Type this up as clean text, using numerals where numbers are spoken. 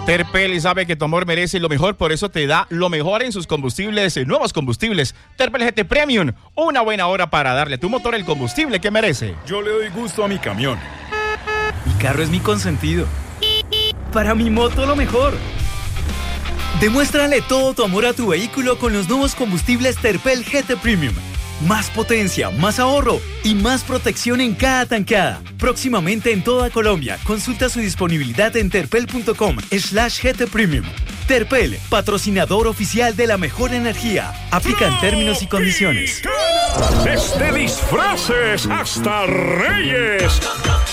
Terpel sabe que tu amor merece lo mejor, por eso te da lo mejor en sus combustibles, nuevos combustibles. Terpel GT Premium, una buena hora para darle a tu motor el combustible que merece. Yo le doy gusto a mi camión. Mi carro es mi consentido. Para mi moto lo mejor. Demuéstrale todo tu amor a tu vehículo con los nuevos combustibles Terpel GT Premium. Más potencia, más ahorro y más protección en cada tanqueada. Próximamente en toda Colombia. Consulta su disponibilidad en terpel.com/GT Premium. Terpel, patrocinador oficial de la mejor energía. Aplican términos y condiciones. Desde disfraces hasta reyes,